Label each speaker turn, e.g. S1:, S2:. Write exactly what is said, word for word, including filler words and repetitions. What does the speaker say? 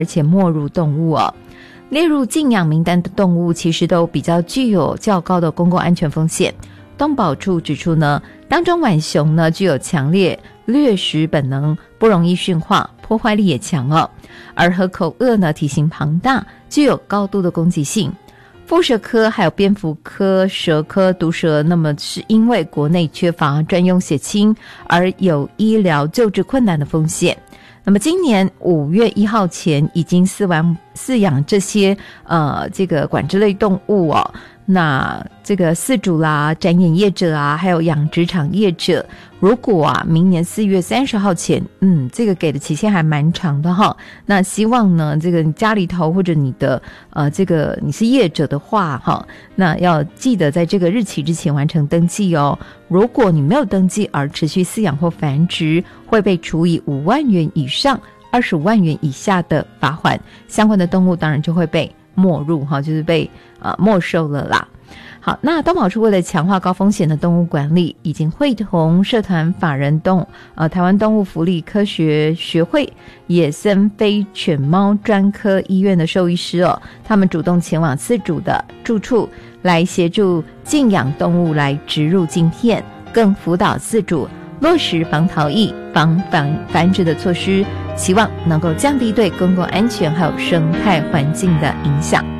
S1: 而且没入动物哦。列入禁养名单的动物其实都比较具有较高的公共安全风险。动保处指出呢，当中浣熊呢具有强烈掠食本能，不容易驯化，破坏力也强哦。而河口鳄呢体型庞大，具有高度的攻击性。腹蛇科还有蝙蝠科、蛇科毒蛇，那么是因为国内缺乏专用血清而有医疗救治困难的风险。那么今年五月一号前已经饲完饲养这些呃这个管制类动物哦，那这个饲主啦、展演业者啊，还有养殖场业者，如果啊明年四月三十号前，嗯，这个给的期限还蛮长的哈。那希望呢，这个你家里头或者你的呃这个你是业者的话哈，那要记得在这个日期之前完成登记哦。如果你没有登记而持续饲养或繁殖，会被处以五万元以上二十五万元以下的罚款，相关的动物当然就会被没入哈，就是被呃没收了啦。好，那动保处为了强化高风险的动物管理，已经会同社团法人动呃台湾动物福利科学学会野生非犬猫专科医院的兽医师哦，他们主动前往饲主的住处来协助禁养动物来植入晶片，更辅导饲主落实防逃逸、防繁繁殖的措施，希望能够降低对公共安全还有生态环境的影响。